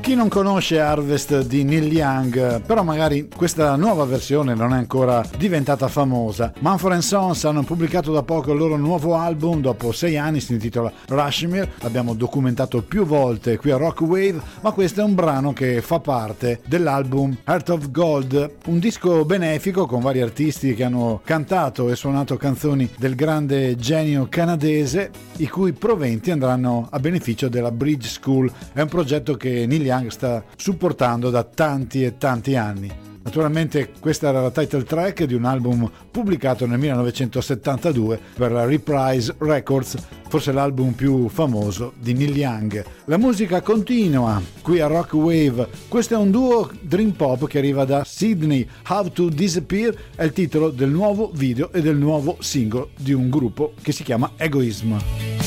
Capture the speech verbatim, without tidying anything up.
Chi non conosce Harvest di Neil Young, però magari questa nuova versione non è ancora diventata famosa. Mumford and Sons hanno pubblicato da poco il loro nuovo album, dopo sei anni, si intitola Rushmere, l'abbiamo documentato più volte qui a Rock Wave, ma questo è un brano che fa parte dell'album Heart of Gold, un disco benefico con vari artisti che hanno cantato e suonato canzoni del grande genio canadese, i cui proventi andranno a beneficio della Bridge School. È un progetto che Neil Young sta supportando da tanti e tanti anni. Naturalmente questa era la title track di un album pubblicato nel millenovecentosettantadue per la Reprise Records, forse l'album più famoso di Neil Young. La musica continua qui a Rock Wave. Questo è un duo dream pop che arriva da Sydney. How to Disappear è il titolo del nuovo video e del nuovo singolo di un gruppo che si chiama Egoism.